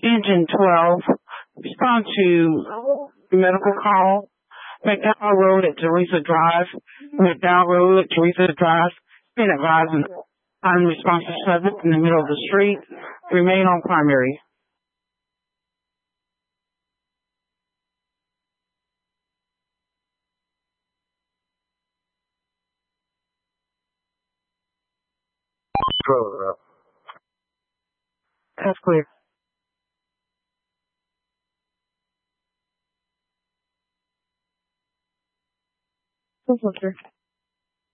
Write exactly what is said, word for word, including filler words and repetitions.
Engine twelve, respond to medical call. McDowell Road at Teresa Drive. McDowell Road at Teresa Drive. Been advised unresponsive subject in the middle of the street. Remain on primary. That's clear. That's clear.